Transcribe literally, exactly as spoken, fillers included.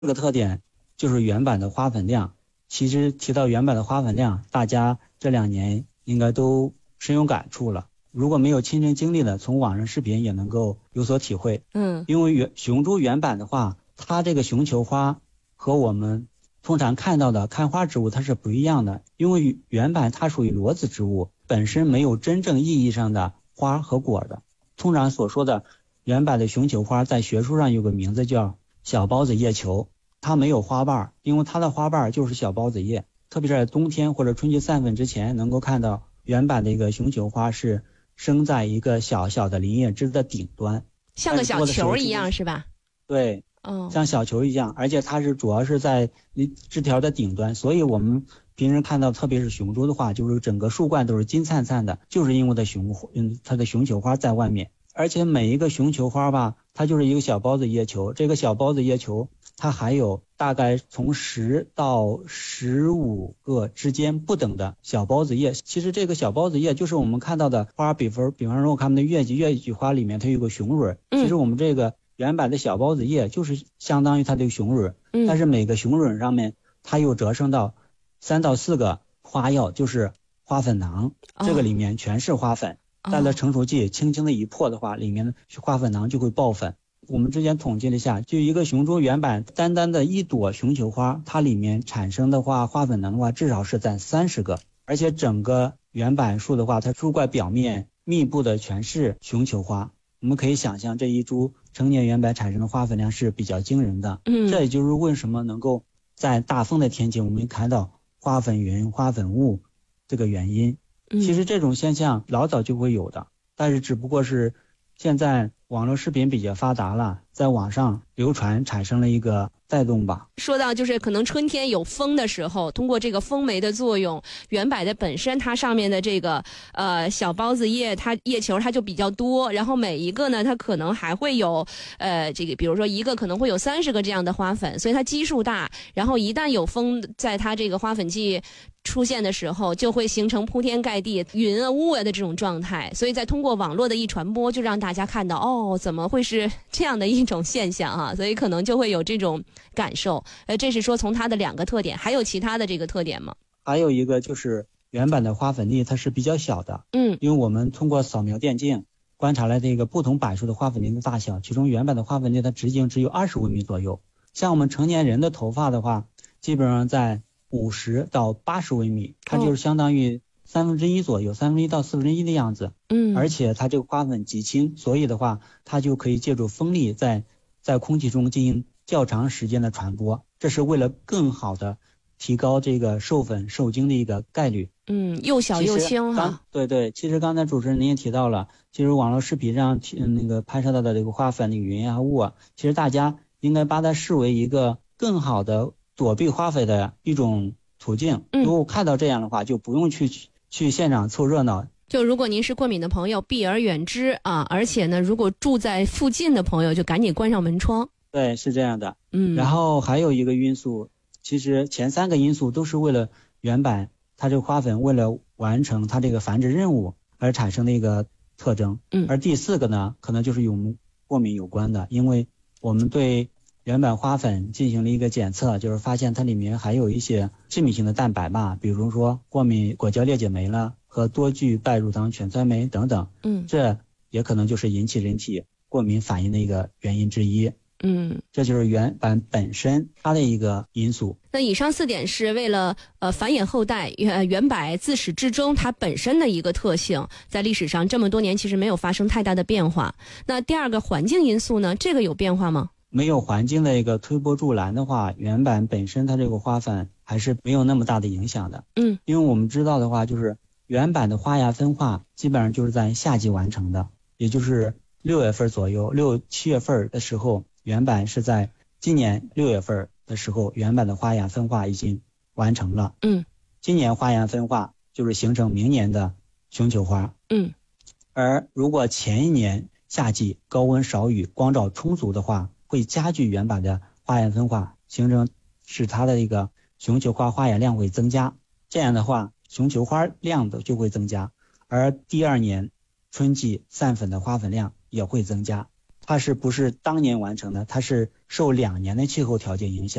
这个特点就是原版的花粉量。其实提到原版的花粉量，大家这两年应该都深有感触了。如果没有亲身经历的，从网上视频也能够有所体会。 嗯， 因为原雄株原版的话，它这个雄球花和我们通常看到的看花植物它是不一样的。因为原版它属于裸子植物，本身没有真正意义上的花和果的。通常所说的原版的雄球花，在学术上有个名字叫小孢子叶球，它没有花瓣，因为它的花瓣就是小孢子叶。特别是在冬天或者春季散粉之前，能够看到原版的一个雄球花是生在一个小小的鳞叶枝的顶端， 像个小球一样是吧？ 对， 哦， 像小球一样，而且它是主要是在枝条的顶端，所以我们平时看到特别是雄株的话，就是整个树冠都是金灿灿的，就是因为它雄嗯它的雄球花在外面。而且每一个雄球花吧，它就是一个小孢子叶球，这个小孢子叶球它还有大概从十到十五个之间不等的小孢子叶。其实这个小孢子叶就是我们看到的花，比方比方说我看我们的月季月季花里面它有个雄蕊，其实我们这个原版的小孢子叶就是相当于它的雄蕊，但是每个雄蕊上面它又折生到三到四个花药，就是花粉囊，这个里面全是花粉。到了成熟季，轻轻的一破的话，里面的花粉囊就会爆粉。我们之前统计了一下，就一个雄株原版单单的一朵雄球花，它里面产生的话花粉囊的话至少是在三十个，而且整个原版树的话，它树冠表面密布的全是雄球花。我们可以想象这一株成年原版产生的花粉量是比较惊人的。嗯，这也就是为什么能够在大风的天气我们看到花粉云、花粉雾这个原因。其实这种现象老早就会有的，但是只不过是现在网络视频比较发达了，在网上流传产生了一个带动吧。 说到就是可能春天有风的时候，通过这个风媒的作用，原柏的本身它上面的这个呃小孢子叶，它叶球它就比较多，然后每一个呢它可能还会有呃这个比如说一个可能会有三十个这样的花粉，所以它基数大，然后一旦有风在它这个花粉季出现的时候，就会形成铺天盖地云啊雾啊的这种状态，所以再通过网络的一传播，就让大家看到哦怎么会是这样的一种现象啊，所以可能就会有这种感受。呃，这是说从它的两个特点，还有其他的这个特点吗？ 还有一个就是原版的花粉粒它是比较小的， 嗯， 因为我们通过扫描电镜观察了这个不同版数的花粉粒的大小，其中原版的花粉粒它直径只有二十微米左右，像我们成年人的头发的话，基本上在五十到八十微米，它就是相当于三分之一左右，三分之一到四分之一的样子。嗯，而且它这个花粉极轻，所以的话，它就可以借助风力在在空气中进行较长时间的传播，这是为了更好的提高这个授粉受精的一个概率。 嗯，又小又轻哈。 对对，其实刚才主持人您也提到了，其实网络视频上那个拍摄到的这个花粉的云啊雾啊，其实大家应该把它视为一个更好的躲避花粉的一种途径。如果看到这样的话，就不用去去现场凑热闹。 就如果您是过敏的朋友，避而远之啊！而且呢，如果住在附近的朋友，就赶紧关上门窗。 对，是这样的。 嗯， 然后还有一个因素，其实前三个因素都是为了原版它这个花粉为了完成它这个繁殖任务而产生的一个特征。嗯，而第四个呢，可能就是与我们过敏有关的，因为我们对原版花粉进行了一个检测，就是发现它里面还有一些致敏性的蛋白吧，比如说过敏果胶裂解酶了和多聚拜乳糖犬酸酶等等。嗯，这也可能就是引起人体过敏反应的一个原因之一。嗯，这就是原版本身它的一个因素。 那以上四点是为了呃繁衍后代，原原柏自始至终它本身的一个特性，在历史上这么多年其实没有发生太大的变化。那第二个环境因素呢，这个有变化吗？ 没有环境的一个推波助澜的话，原版本身它这个花粉还是没有那么大的影响的。嗯，因为我们知道的话，就是原版的花芽分化基本上就是在夏季完成的，也就是六月份左右，六七月份的时候，原版是在今年六月份的时候，原版的花芽分化已经完成了。嗯，今年花芽分化就是形成明年的雄球花。嗯，而如果前一年夏季高温少雨，光照充足的话，会加剧原版的花芽分化，形成使它的一个雄球花花芽量会增加，这样的话雄球花量的就会增加，而第二年春季散粉的花粉量也会增加。 它是不是当年完成的？它是受两年的气候条件影响。